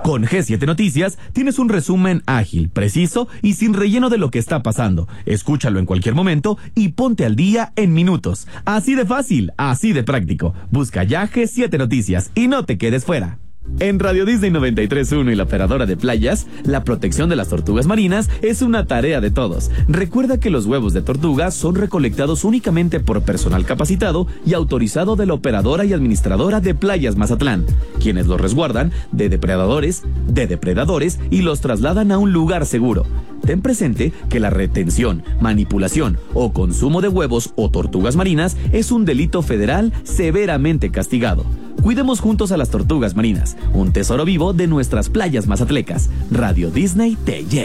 Con G7 Noticias tienes un resumen ágil, preciso y sin relleno de lo que está pasando. Escúchalo en cualquier momento y ponte al día en minutos. Así de fácil, así de práctico. Busca ya G7 Noticias y no te quedes fuera. En Radio Disney 93.1 y la operadora de playas, la protección de las tortugas marinas es una tarea de todos. Recuerda que los huevos de tortuga son recolectados únicamente por personal capacitado y autorizado de la operadora y administradora de Playas Mazatlán, quienes los resguardan de depredadores y los trasladan a un lugar seguro. Ten presente que la retención, manipulación o consumo de huevos o tortugas marinas es un delito federal severamente castigado. Cuidemos juntos a las tortugas marinas, un tesoro vivo de nuestras playas mazatlecas. Radio Disney te lleva.